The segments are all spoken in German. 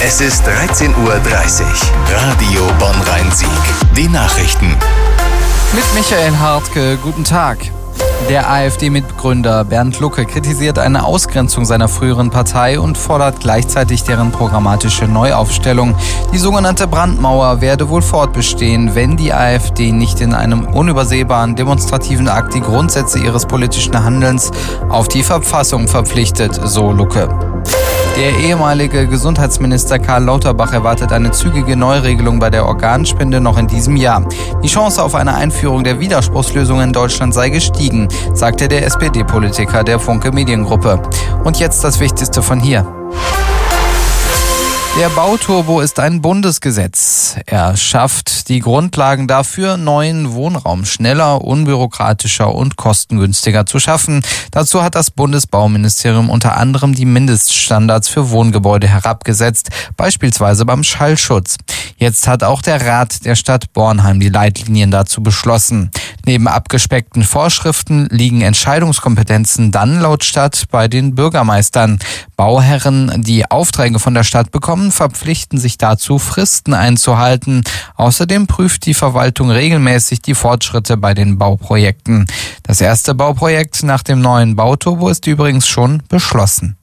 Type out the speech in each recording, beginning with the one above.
Es ist 13:30 Uhr. Radio Bonn-Rhein-Sieg. Die Nachrichten. Mit Michael Hartke, guten Tag. Der AfD-Mitgründer Bernd Lucke kritisiert eine Ausgrenzung seiner früheren Partei und fordert gleichzeitig deren programmatische Neuaufstellung. Die sogenannte Brandmauer werde wohl fortbestehen, wenn die AfD nicht in einem unübersehbaren demonstrativen Akt die Grundsätze ihres politischen Handelns auf die Verfassung verpflichtet, so Lucke. Der ehemalige Gesundheitsminister Karl Lauterbach erwartet eine zügige Neuregelung bei der Organspende noch in diesem Jahr. Die Chance auf eine Einführung der Widerspruchslösung in Deutschland sei gestiegen, sagte der SPD-Politiker der Funke Mediengruppe. Und jetzt das Wichtigste von hier. Der Bauturbo ist ein Bundesgesetz. Er schafft die Grundlagen dafür, neuen Wohnraum schneller, unbürokratischer und kostengünstiger zu schaffen. Dazu hat das Bundesbauministerium unter anderem die Mindeststandards für Wohngebäude herabgesetzt, beispielsweise beim Schallschutz. Jetzt hat auch der Rat der Stadt Bornheim die Leitlinien dazu beschlossen. Neben abgespeckten Vorschriften liegen Entscheidungskompetenzen dann laut Stadt bei den Bürgermeistern. Bauherren, die Aufträge von der Stadt bekommen, verpflichten sich dazu, Fristen einzuhalten. Außerdem prüft die Verwaltung regelmäßig die Fortschritte bei den Bauprojekten. Das erste Bauprojekt nach dem neuen Bauturbo ist übrigens schon beschlossen.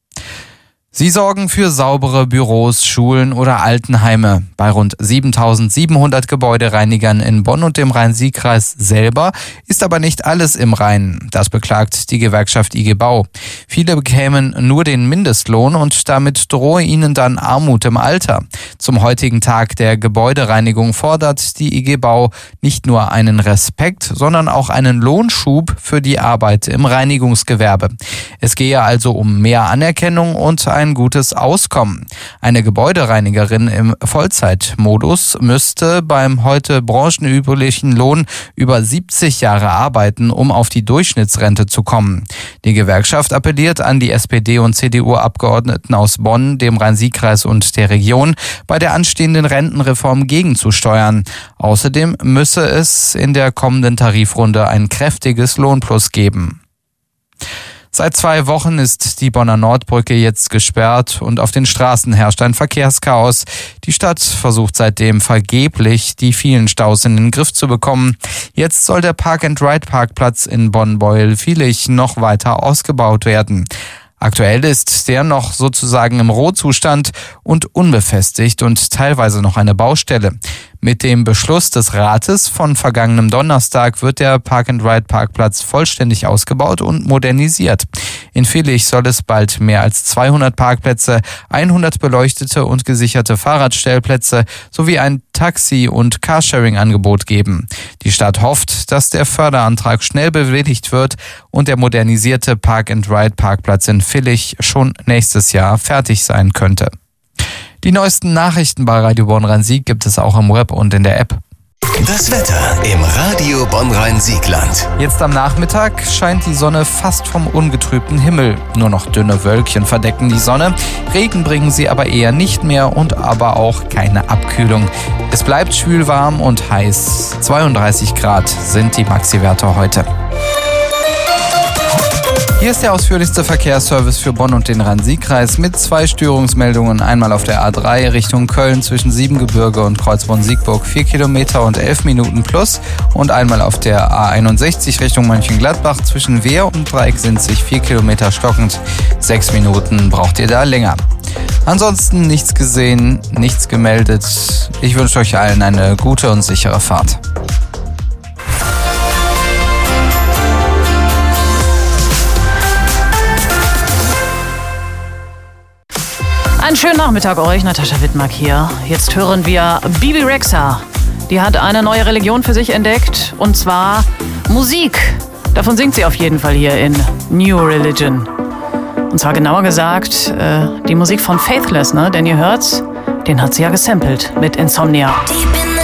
Sie sorgen für saubere Büros, Schulen oder Altenheime. Bei rund 7.700 Gebäudereinigern in Bonn und dem Rhein-Sieg-Kreis selber ist aber nicht alles im Reinen. Das beklagt die Gewerkschaft IG Bau. Viele bekämen nur den Mindestlohn und damit drohe ihnen dann Armut im Alter. Zum heutigen Tag der Gebäudereinigung fordert die IG Bau nicht nur einen Respekt, sondern auch einen Lohnschub für die Arbeit im Reinigungsgewerbe. Es gehe also um mehr Anerkennung und ein gutes Auskommen. Eine Gebäudereinigerin im Vollzeitmodus müsste beim heute branchenüblichen Lohn über 70 Jahre arbeiten, um auf die Durchschnittsrente zu kommen. Die Gewerkschaft appelliert an die SPD- und CDU-Abgeordneten aus Bonn, dem Rhein-Sieg-Kreis und der Region, bei der anstehenden Rentenreform gegenzusteuern. Außerdem müsse es in der kommenden Tarifrunde ein kräftiges Lohnplus geben. Seit 2 Wochen ist die Bonner Nordbrücke jetzt gesperrt und auf den Straßen herrscht ein Verkehrschaos. Die Stadt versucht seitdem vergeblich, die vielen Staus in den Griff zu bekommen. Jetzt soll der Park-and-Ride-Parkplatz in Bonn-Beuel-Vilich noch weiter ausgebaut werden. Aktuell ist der noch sozusagen im Rohzustand und unbefestigt und teilweise noch eine Baustelle. Mit dem Beschluss des Rates von vergangenem Donnerstag wird der Park-and-Ride-Parkplatz vollständig ausgebaut und modernisiert. In Vilich soll es bald mehr als 200 Parkplätze, 100 beleuchtete und gesicherte Fahrradstellplätze sowie ein Taxi- und Carsharing-Angebot geben. Die Stadt hofft, dass der Förderantrag schnell bewilligt wird und der modernisierte Park-and-Ride-Parkplatz in Vilich schon nächstes Jahr fertig sein könnte. Die neuesten Nachrichten bei Radio Bonn-Rhein-Sieg gibt es auch im Web und in der App. Das Wetter im Radio Bonn-Rhein-Sieg-Land. Jetzt am Nachmittag scheint die Sonne fast vom ungetrübten Himmel. Nur noch dünne Wölkchen verdecken die Sonne. Regen bringen sie aber eher nicht mehr und aber auch keine Abkühlung. Es bleibt schwül warm und heiß. 32 Grad sind die Maxiwerte heute. Hier ist der ausführlichste Verkehrsservice für Bonn und den Rhein-Sieg-Kreis mit 2 Störungsmeldungen. Einmal auf der A3 Richtung Köln zwischen Siebengebirge und Kreuzborn-Siegburg 4 Kilometer und 11 Minuten plus. Und einmal auf der A61 Richtung Mönchengladbach zwischen Wehr und Dreiecksinzig 4 Kilometer stockend. 6 Minuten braucht ihr da länger. Ansonsten nichts gesehen, nichts gemeldet. Ich wünsche euch allen eine gute und sichere Fahrt. Einen schönen Nachmittag euch, Natascha Wittmark hier. Jetzt hören wir Bebe Rexha. Die hat eine neue Religion für sich entdeckt, und zwar Musik. Davon singt sie auf jeden Fall hier in New Religion. Und zwar genauer gesagt, die Musik von Faithless, ne? Denn ihr hört's, den hat sie ja gesampelt mit Insomnia.